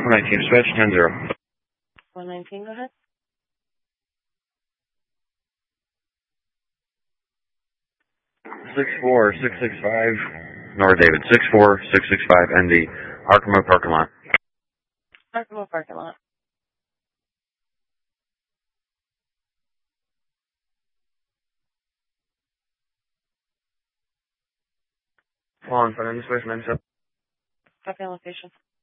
119, switch, 10-0. 119, go ahead. Six four six six five, North David, 64665 ND, Arkema parking lot. Arkema parking lot. Fall in front of this place, 97. Copy on location.